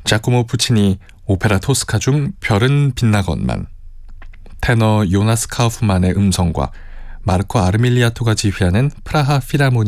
자코모 푸치니 오페라 토스카 중 별은 빛나건만, 테너 요나스 카우프만의 음성과 마르코 아르밀리아토가 지휘하는 프라하 필하모니